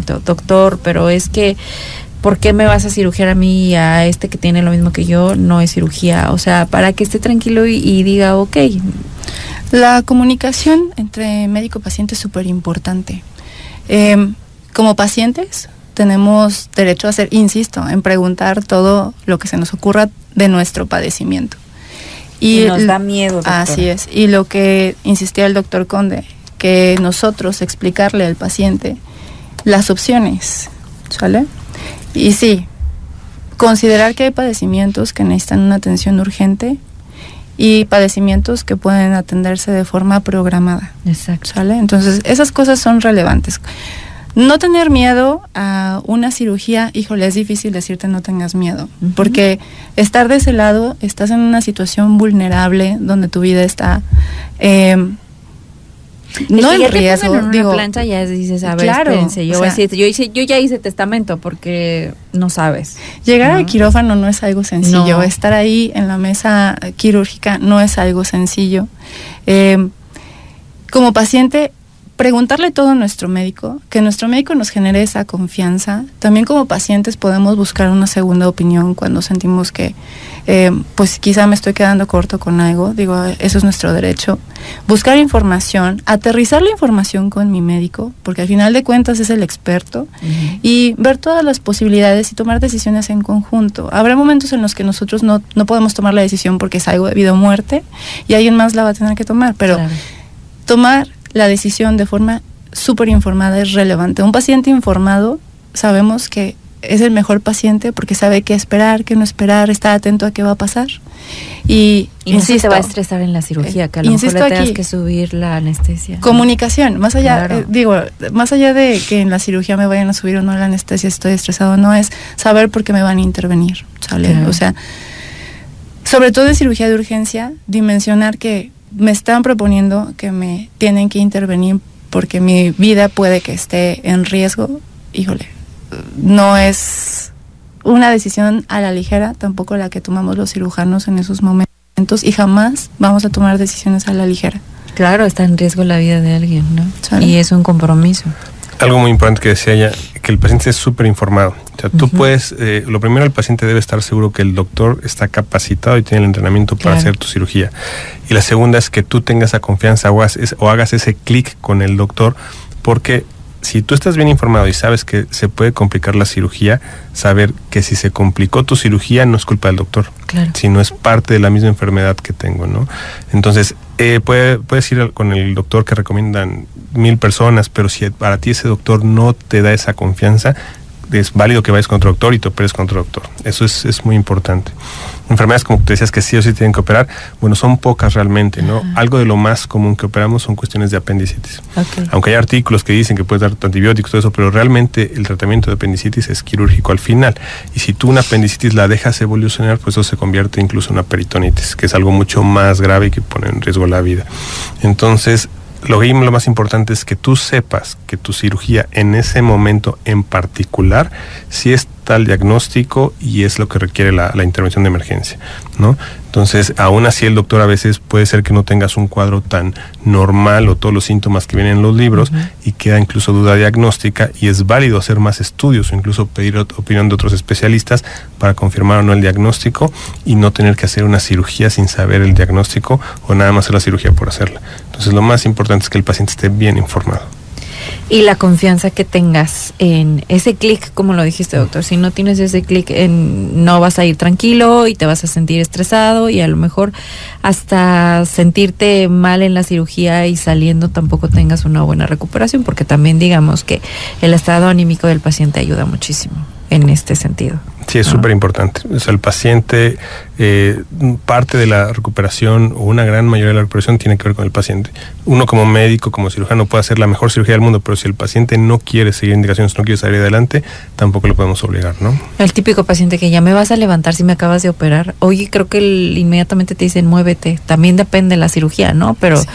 tratamiento. Doctor, pero es que, ¿por qué me vas a cirugiar a mí y a este que tiene lo mismo que yo? No es cirugía. O sea, para que esté tranquilo y diga, ok. La comunicación entre médico y paciente es súper importante. Como pacientes tenemos derecho a hacer, insisto, en preguntar todo lo que se nos ocurra de nuestro padecimiento. Y nos da miedo, doctora. Así es. Y lo que insistía el doctor Conde, que nosotros explicarle al paciente las opciones, ¿sale? Y sí, considerar que hay padecimientos que necesitan una atención urgente y padecimientos que pueden atenderse de forma programada. Exacto. ¿Sale? Entonces, esas cosas son relevantes. No tener miedo a una cirugía, híjole, es difícil decirte no tengas miedo, porque estar de ese lado, estás en una situación vulnerable donde tu vida está no en riesgo. En una plancha ya dices, a ver, claro, espérense, yo ya hice testamento porque no sabes. Llegar al quirófano no es algo sencillo, estar ahí en la mesa quirúrgica no es algo sencillo. Como paciente, preguntarle todo a nuestro médico, que nuestro médico nos genere esa confianza. También como pacientes podemos buscar una segunda opinión cuando sentimos que pues quizá me estoy quedando corto con algo, digo, eso es nuestro derecho. Buscar información, aterrizar la información con mi médico, porque al final de cuentas es el experto, y ver todas las posibilidades y tomar decisiones en conjunto. Habrá momentos en los que nosotros no podemos tomar la decisión porque es algo de vida o muerte, y alguien más la va a tener que tomar, pero tomar la decisión de forma súper informada es relevante. Un paciente informado, sabemos que es el mejor paciente porque sabe qué esperar, qué no esperar, está atento a qué va a pasar. Y insisto, no se te va a estresar en la cirugía, que a lo mejor le tengas que subir la anestesia. Comunicación, más allá, más allá de que en la cirugía me vayan a subir o no la anestesia, estoy estresado, no, es saber por qué me van a intervenir, ¿sale? Claro. O sea, sobre todo en cirugía de urgencia, dimensionar que me están proponiendo que me tienen que intervenir porque mi vida puede que esté en riesgo. Híjole, no es una decisión a la ligera, tampoco la que tomamos los cirujanos en esos momentos, y jamás vamos a tomar decisiones a la ligera. Claro, está en riesgo la vida de alguien, ¿no? ¿Sabe? Y es un compromiso. Algo muy importante que decía ella, que el paciente es súper informado. O sea, tú puedes, lo primero, el paciente debe estar seguro que el doctor está capacitado y tiene el entrenamiento para hacer tu cirugía. Y la segunda es que tú tengas esa confianza o hagas ese clic con el doctor, porque si tú estás bien informado y sabes que se puede complicar la cirugía, saber que si se complicó tu cirugía no es culpa del doctor, sino es parte de la misma enfermedad que tengo, ¿no? Entonces, puedes ir con el doctor que recomiendan 1000 personas, pero si para ti ese doctor no te da esa confianza, es válido que vayas con otro doctor y te operes con otro doctor. Eso es muy importante. Enfermedades como tú decías que sí o sí tienen que operar, bueno, son pocas realmente, ¿no? Algo de lo más común que operamos son cuestiones de apendicitis. Aunque hay artículos que dicen que puedes dar antibióticos, todo eso, pero realmente el tratamiento de apendicitis es quirúrgico al final. Y si tú una apendicitis la dejas evolucionar, pues eso se convierte incluso en una peritonitis, que es algo mucho más grave y que pone en riesgo la vida. Entonces, lo más importante es que tú sepas que tu cirugía en ese momento en particular sí está el diagnóstico y es lo que requiere la intervención de emergencia, ¿no? Entonces, aún así el doctor a veces puede ser que no tengas un cuadro tan normal o todos los síntomas que vienen en los libros y queda incluso duda diagnóstica, y es válido hacer más estudios o incluso pedir opinión de otros especialistas para confirmar o no el diagnóstico y no tener que hacer una cirugía sin saber el diagnóstico o nada más hacer la cirugía por hacerla. Entonces, lo más importante es que el paciente esté bien informado. Y la confianza que tengas en ese clic, como lo dijiste, doctor. Si no tienes ese clic, no vas a ir tranquilo y te vas a sentir estresado y a lo mejor hasta sentirte mal en la cirugía y saliendo tampoco tengas una buena recuperación, porque también digamos que el estado anímico del paciente ayuda muchísimo en este sentido. Sí, es súper importante. O sea, el paciente, parte de la recuperación o una gran mayoría de la recuperación tiene que ver con el paciente. Uno como médico, como cirujano, puede hacer la mejor cirugía del mundo, pero si el paciente no quiere seguir indicaciones, no quiere salir adelante, tampoco lo podemos obligar, ¿no? El típico paciente que ya me vas a levantar si me acabas de operar. Oye, creo que inmediatamente te dicen muévete. También depende de la cirugía, ¿no?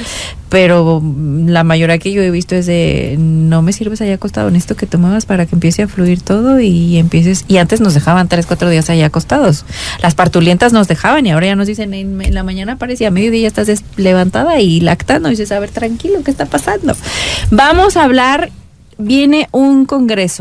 Pero la mayoría que yo he visto es de no me sirves allá acostado, necesito que te muevas para que empiece a fluir todo y empieces. Y antes nos dejaban 3-4 días allá acostados. Las partulientas nos dejaban y ahora ya nos dicen en la mañana aparece, a mediodía ya estás levantada y lactando y dices, a ver, tranquilo, ¿qué está pasando? Vamos a hablar, viene un congreso.